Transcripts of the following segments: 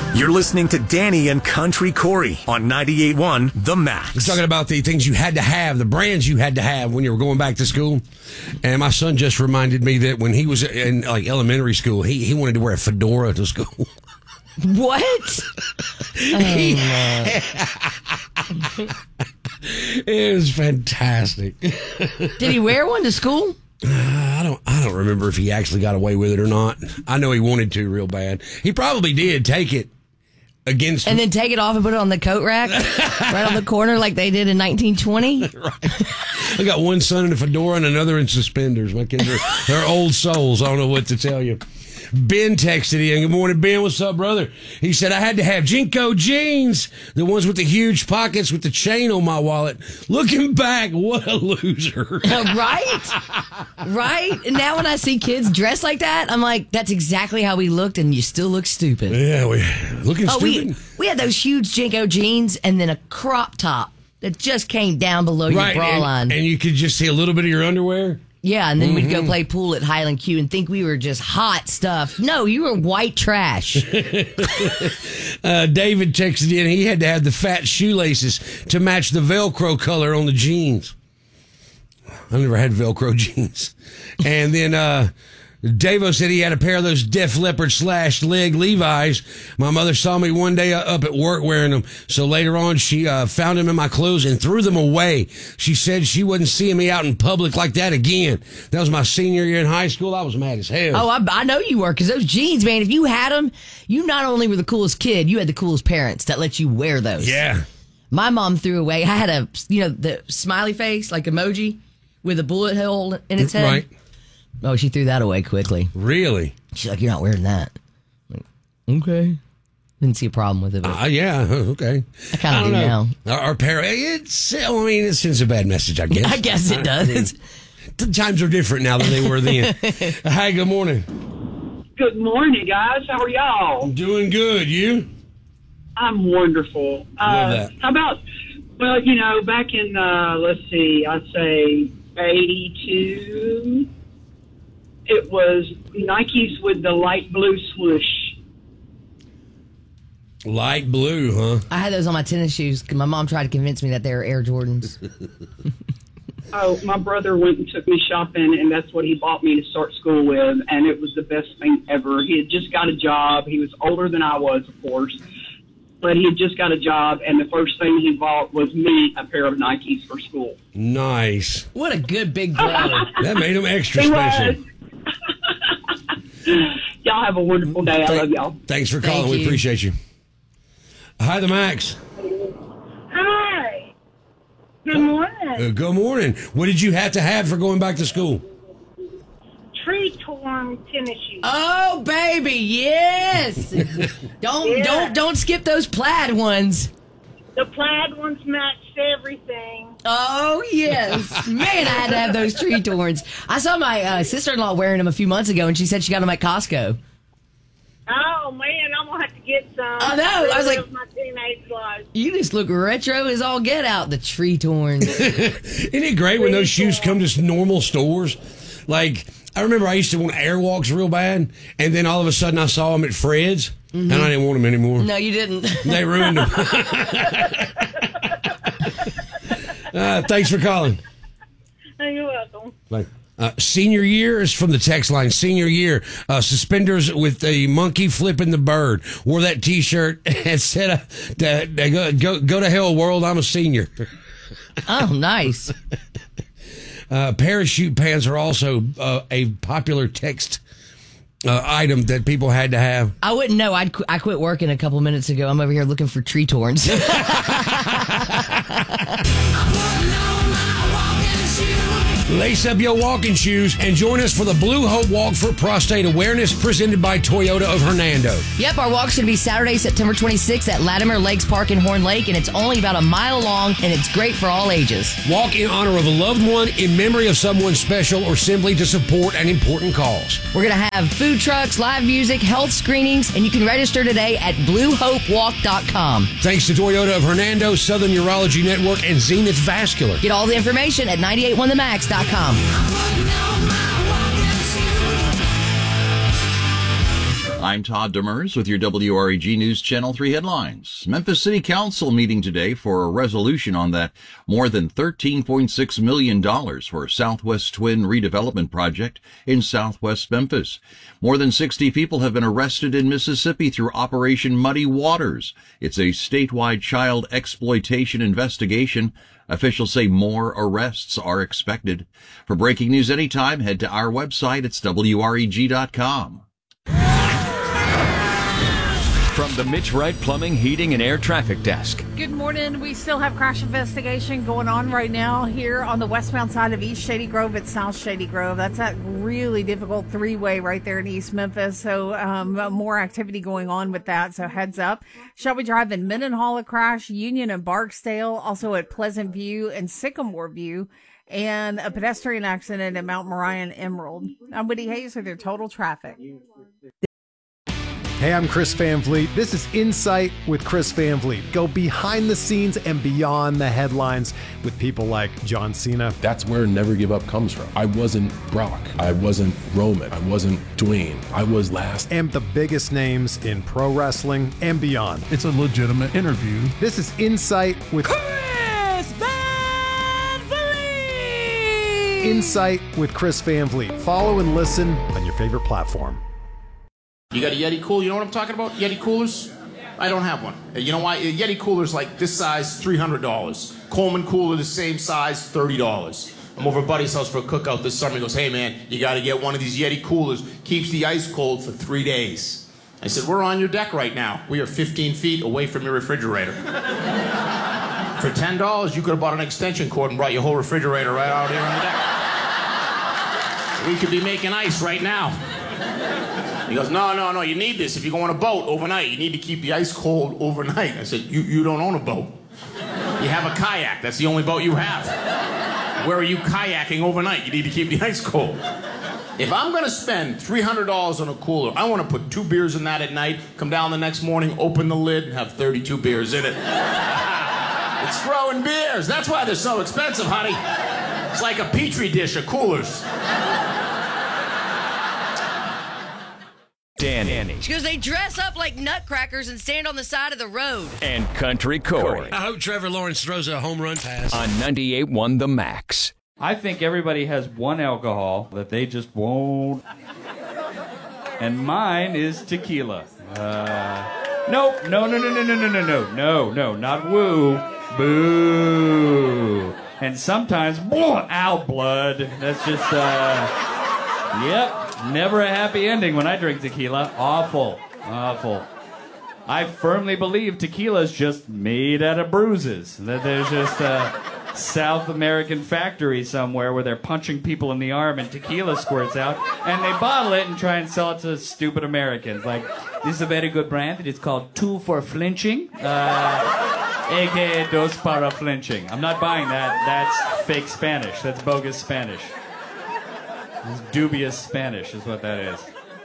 You're listening to Danny and Country Corey on 98.1 The Max. We're talking about the things you had to have, the brands you had to have when you were going back to school. And my son just reminded me that when he was in like elementary school, he wanted to wear a fedora to school. What? It was fantastic. Did he wear one to school? I don't remember if he actually got away with it or not. I know he wanted to real bad. He probably did take it against and then take it off and put it on the coat rack right on the corner like they did in 1920. Right. I got one son in a fedora and another in suspenders. My kids they're old souls. I don't know what to tell you. Ben texted in. Good morning, Ben. What's up, brother? He said, I had to have Jinko jeans, the ones with the huge pockets with the chain on my wallet. Looking back, what a loser. Right? And now when I see kids dressed like that, I'm like, that's exactly how we looked, and you still look stupid. Yeah, we looking stupid. We had those huge Jinko jeans and then a crop top that just came down below your bra line. And you could just see a little bit of your underwear. Yeah, and then we'd go play pool at Highland Q and think we were just hot stuff. No, you were white trash. David texted in, he had to have the fat shoelaces to match the Velcro color on the jeans. I never had Velcro jeans. And then Davo said he had a pair of those Def Leppard / leg Levi's. My mother saw me one day up at work wearing them. So later on, she found them in my clothes and threw them away. She said she wasn't seeing me out in public like that again. That was my senior year in high school. I was mad as hell. Oh, I know you were, because those jeans, man, if you had them, you not only were the coolest kid, you had the coolest parents that let you wear those. Yeah. My mom threw away. I had the smiley face, like emoji, with a bullet hole in its head. Right. Oh, she threw that away quickly. Really? She's like, you're not wearing that. I'm like, okay. Didn't see a problem with it. Yeah, okay. I kind of do now. Our parents, it sends a bad message, I guess. I guess it does. The times are different now than they were then. Hi, good morning. Good morning, guys. How are y'all? Doing good. You? I'm wonderful. Love that. How about, back in, I'd say 82, it was Nikes with the light blue swoosh. Light blue, huh? I had those on my tennis shoes because my mom tried to convince me that they were Air Jordans. Oh, my brother went and took me shopping, and that's what he bought me to start school with, and it was the best thing ever. He had just got a job. He was older than I was, of course, but he had just got a job, and the first thing he bought was me a pair of Nikes for school. Nice. What a good big brother. That made him extra special. Y'all have a wonderful day. I love y'all. Thanks for calling. We appreciate you. Hi, the Max. Hi. Good morning. Good morning. What did you have to have for going back to school? Tree-torn tennis shoes. Oh, baby, yes. Don't skip those plaid ones. The plaid ones matched everything. Oh, yes. Man, I had to have those tree torns. I saw my sister-in-law wearing them a few months ago, and she said she got them at Costco. Oh, man, I'm going to have to get some. I know. I was like, my teenage life. You just look retro as all get out, the tree torns. Isn't it great when those shoes come to normal stores? Like, I remember I used to want Airwalks real bad, and then all of a sudden I saw them at Fred's, and I didn't want them anymore. No, you didn't. They ruined them. Thanks for calling. You're welcome. Bye. Senior year is from the text line. Senior year, suspenders with the monkey flipping the bird. Wore that T-shirt and said, "Go to hell, world. I'm a senior." Oh, nice. Parachute pants are also a popular text item that people had to have. I wouldn't know. I quit working a couple minutes ago. I'm over here looking for tree torns. Lace up your walking shoes and join us for the Blue Hope Walk for Prostate Awareness presented by Toyota of Hernando. Yep, our walk's going to be Saturday, September 26th at Latimer Lakes Park in Horn Lake, and it's only about a mile long, and it's great for all ages. Walk in honor of a loved one, in memory of someone special, or simply to support an important cause. We're going to have food trucks, live music, health screenings, and you can register today at BlueHopeWalk.com. Thanks to Toyota of Hernando, Southern Urology Network, and Zenith Vascular. Get all the information at 981themax.com. I'm Todd Demers with your WREG News Channel 3 headlines. Memphis City Council meeting today for a resolution on that more than $13.6 million for Southwest Twin redevelopment project in Southwest Memphis. More than 60 people have been arrested in Mississippi through Operation Muddy Waters. It's a statewide child exploitation investigation. Officials say more arrests are expected. For breaking news anytime, head to our website. It's WREG.com. From the Mitch Wright Plumbing, Heating, and Air Traffic Desk. Good morning. We still have crash investigation going on right now here on the westbound side of East Shady Grove at South Shady Grove. That's that really difficult three-way right there in East Memphis. So more activity going on with that. So heads up. Shelby Drive and Mendenhall a crash, Union and Barksdale, also at Pleasant View and Sycamore View, and a pedestrian accident at Mount Moriah and Emerald. I'm Woody Hayes with your total traffic. Hey, I'm Chris Van Vliet. This is Insight with Chris Van Vliet. Go behind the scenes and beyond the headlines with people like John Cena. That's where Never Give Up comes from. I wasn't Brock. I wasn't Roman. I wasn't Dwayne. I was last. And the biggest names in pro wrestling and beyond. It's a legitimate interview. This is Insight with Chris Van Vliet. Insight with Chris Van Vliet. Follow and listen on your favorite platform. You got a Yeti cooler? You know what I'm talking about? Yeti coolers? I don't have one. You know why? A Yeti cooler's like this size, $300. Coleman cooler, the same size, $30. I'm over at Buddy's house for a cookout this summer. He goes, hey man, you got to get one of these Yeti coolers. Keeps the ice cold for 3 days. I said, we're on your deck right now. We are 15 feet away from your refrigerator. For $10, you could have bought an extension cord and brought your whole refrigerator right out here on the deck. We could be making ice right now. He goes, no, you need this. If you go on a boat overnight, you need to keep the ice cold overnight. I said, you don't own a boat. You have a kayak. That's the only boat you have. Where are you kayaking overnight? You need to keep the ice cold. If I'm going to spend $300 on a cooler, I want to put 2 beers in that at night, come down the next morning, open the lid, and have 32 beers in it. It's growing beers. That's why they're so expensive, honey. It's like a petri dish of coolers. Danny. She goes, they dress up like nutcrackers and stand on the side of the road. And Country Corey. I hope Trevor Lawrence throws a home run pass. On 98.1 The Max. I think everybody has one alcohol that they just won't. And mine is tequila. Nope. No, not woo. Boo. And sometimes, ow, blood. That's just, yep. Never a happy ending when I drink tequila. Awful. I firmly believe tequila is just made out of bruises. That there's just a South American factory somewhere where they're punching people in the arm and tequila squirts out, and they bottle it and try and sell it to stupid Americans. Like, this is a very good brand. It's called Two for Flinching, a.k.a. Dos para Flinching. I'm not buying that. That's fake Spanish. That's bogus Spanish. It's dubious Spanish is what that is.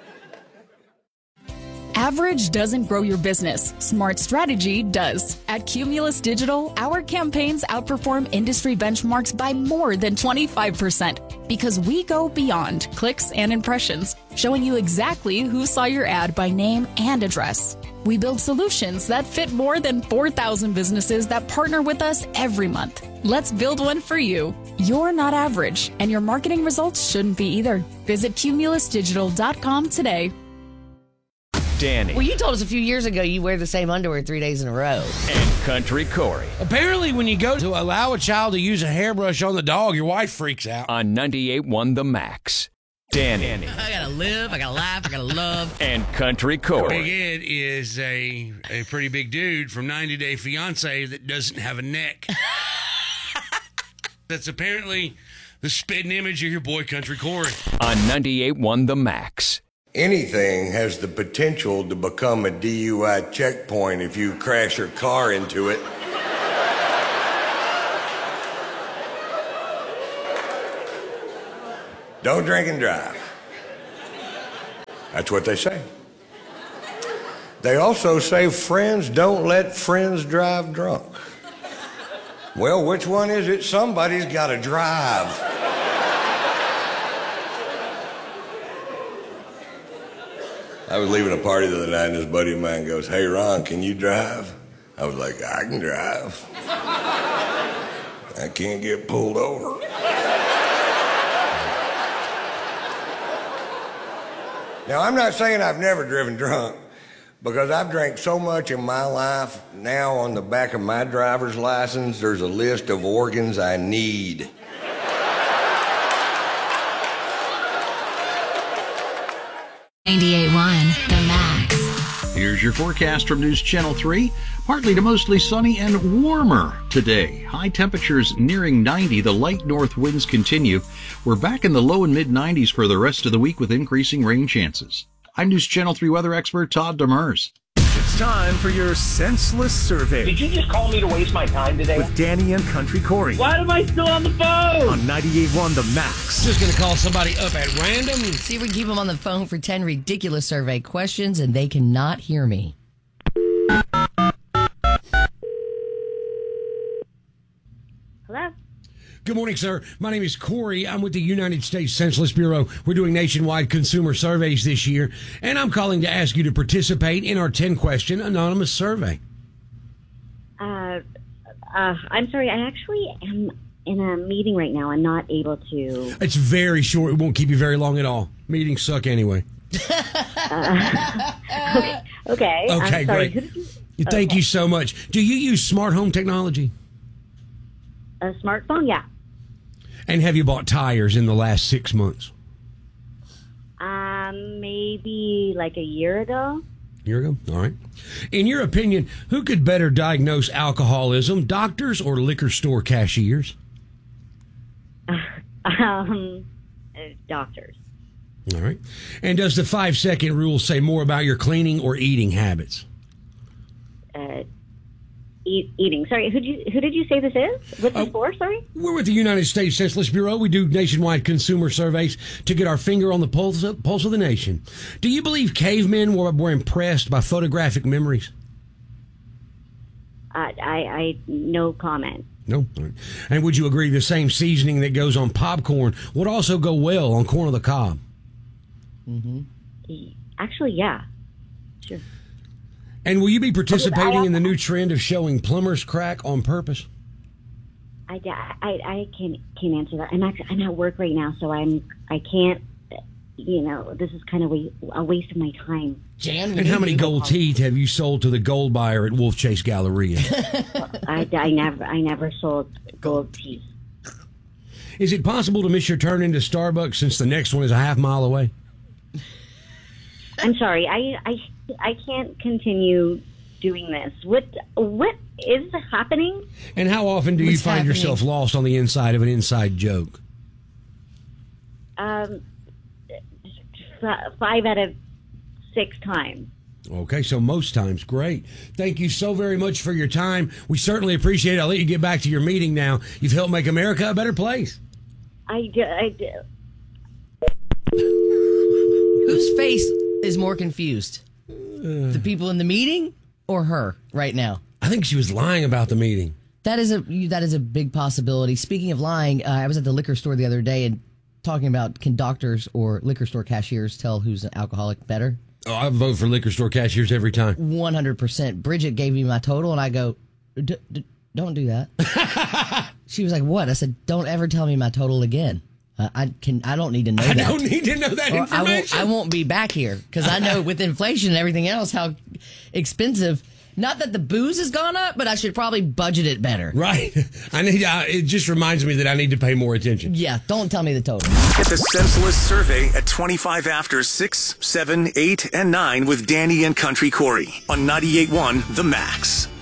Average doesn't grow your business. Smart strategy does. At Cumulus Digital, our campaigns outperform industry benchmarks by more than 25% because we go beyond clicks and impressions, showing you exactly who saw your ad by name and address. We build solutions that fit more than 4,000 businesses that partner with us every month. Let's build one for you. You're not average, and your marketing results shouldn't be either. Visit cumulusdigital.com today. Danny. Well, you told us a few years ago you wear the same underwear 3 days in a row. And Country Corey. Apparently, when you go to allow a child to use a hairbrush on the dog, your wife freaks out. On 98.1 The Max. Danny. I gotta live, I gotta laugh, I gotta love. And Country Corey. Big Ed is a pretty big dude from 90 Day Fiancé that doesn't have a neck. That's apparently the spitting image of your boy Country Corey. On 98.1 The Max. Anything has the potential to become a DUI checkpoint if you crash your car into it. Don't drink and drive. That's what they say. They also say friends don't let friends drive drunk. Well, which one is it? Somebody's got to drive. I was leaving a party the other night, and this buddy of mine goes, "Hey, Ron, can you drive?" I was like, "I can drive. I can't get pulled over." Now, I'm not saying I've never driven drunk, because I've drank so much in my life. Now on the back of my driver's license, there's a list of organs I need. The Max. Here's your forecast from News Channel 3. Partly to mostly sunny and warmer today. High temperatures nearing 90. The light north winds continue. We're back in the low and mid 90s for the rest of the week with increasing rain chances. I'm News Channel 3 weather expert Todd Demers. It's time for your senseless survey. Did you just call me to waste my time today? With Danny and Country Corey. Why am I still on the phone? On 98.1 The Max. Just going to call somebody up at random. See if we can keep them on the phone for 10 ridiculous survey questions, and they cannot hear me. Hello? Good morning, sir. My name is Corey. I'm with the United States Census Bureau. We're doing nationwide consumer surveys this year, and I'm calling to ask you to participate in our 10-question anonymous survey. I'm sorry. I actually am in a meeting right now. I'm not able to... It's very short. It won't keep you very long at all. Meetings suck anyway. Okay. I'm sorry. Great. Thank you so much. Do you use smart home technology? A smartphone? Yeah. And have you bought tires in the last 6 months? Maybe like a year ago. Year ago? All right. In your opinion, who could better diagnose alcoholism, doctors or liquor store cashiers? Doctors. All right. And does the 5-second rule say more about your cleaning or eating habits? Eating. Sorry, who did you say this is? What's this for? Sorry? We're with the United States Census Bureau. We do nationwide consumer surveys to get our finger on the pulse of the nation. Do you believe cavemen were impressed by photographic memories? I no comment. No? All right. And would you agree the same seasoning that goes on popcorn would also go well on corn on the cob? Mm-hmm. Actually, yeah. Sure. And will you be participating in the new trend of showing plumbers crack on purpose? I can't answer that. I'm at work right now, so I can't. This is kind of a waste of my time. Jan, and how many gold teeth have you sold to the gold buyer at Wolf Chase Galleria? I never sold gold teeth. Is it possible to miss your turn into Starbucks since the next one is a half mile away? I'm sorry. I can't continue doing this. What is happening? And how often do you find yourself lost on the inside of an inside joke? 5 out of 6 times. Okay, so most times. Great. Thank you so very much for your time. We certainly appreciate it. I'll let you get back to your meeting now. You've helped make America a better place. I do. Whose face is more confused? The people in the meeting or her right now? I think she was lying about the meeting. That is a big possibility. Speaking of lying, I was at the liquor store the other day and talking about, can doctors or liquor store cashiers tell who's an alcoholic better? Oh, I vote for liquor store cashiers every time. 100%. Bridget gave me my total, and I go, don't do that. She was like, what? I said, don't ever tell me my total again. I don't need to know that. I don't need to know that information. I won't be back here because I know with inflation and everything else how expensive. Not that the booze has gone up, but I should probably budget it better. Right. It just reminds me that I need to pay more attention. Yeah, don't tell me the total. Get the senseless survey at 25 after 6, 7, 8, and 9 with Danny and Country Corey on 98.1 The Max.